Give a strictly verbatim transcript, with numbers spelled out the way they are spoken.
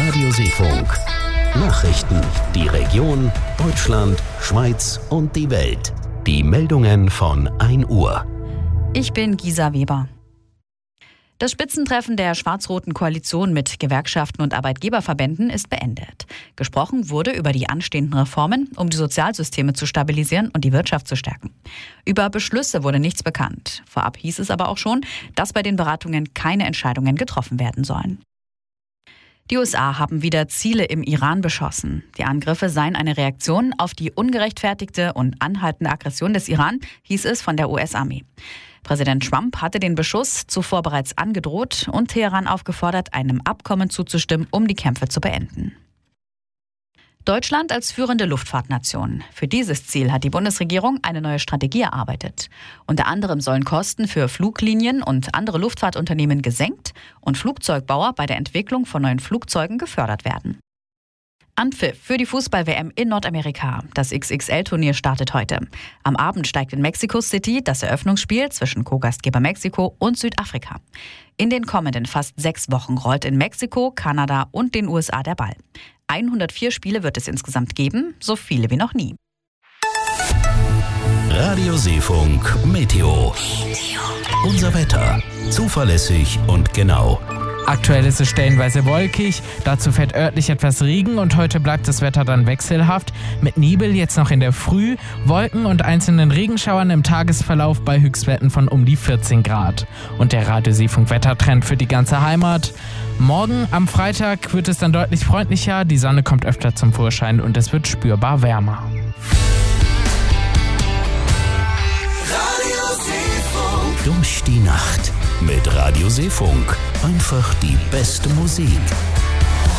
Radio Seefunk. Nachrichten, die Region, Deutschland, Schweiz und die Welt. Die Meldungen von ein Uhr. Ich bin Gisa Weber. Das Spitzentreffen der schwarz-roten Koalition mit Gewerkschaften und Arbeitgeberverbänden ist beendet. Gesprochen wurde über die anstehenden Reformen, um die Sozialsysteme zu stabilisieren und die Wirtschaft zu stärken. Über Beschlüsse wurde nichts bekannt. Vorab hieß es aber auch schon, dass bei den Beratungen keine Entscheidungen getroffen werden sollen. Die U S A haben wieder Ziele im Iran beschossen. Die Angriffe seien eine Reaktion auf die ungerechtfertigte und anhaltende Aggression des Iran, hieß es von der U S-Armee. Präsident Trump hatte den Beschuss zuvor bereits angedroht und Teheran aufgefordert, einem Abkommen zuzustimmen, um die Kämpfe zu beenden. Deutschland als führende Luftfahrtnation. Für dieses Ziel hat die Bundesregierung eine neue Strategie erarbeitet. Unter anderem sollen Kosten für Fluglinien und andere Luftfahrtunternehmen gesenkt und Flugzeugbauer bei der Entwicklung von neuen Flugzeugen gefördert werden. Anpfiff für die Fußball-W M in Nordamerika. Das X X L-Turnier startet heute. Am Abend steigt in Mexico City das Eröffnungsspiel zwischen Co-Gastgeber Mexiko und Südafrika. In den kommenden fast sechs Wochen rollt in Mexiko, Kanada und den U S A der Ball. hundertvier Spiele wird es insgesamt geben, so viele wie noch nie. Radio Seefunk Meteo. Unser Wetter. Zuverlässig und genau. Aktuell ist es stellenweise wolkig, dazu fällt örtlich etwas Regen und heute bleibt das Wetter dann wechselhaft. Mit Nebel jetzt noch in der Früh, Wolken und einzelnen Regenschauern im Tagesverlauf bei Höchstwerten von um die vierzehn Grad. Und der Radio Seefunk Wettertrend für die ganze Heimat. Morgen am Freitag wird es dann deutlich freundlicher, die Sonne kommt öfter zum Vorschein und es wird spürbar wärmer. Radio Seefunk. Durch die Nacht mit Radio Seefunk. Einfach die beste Musik.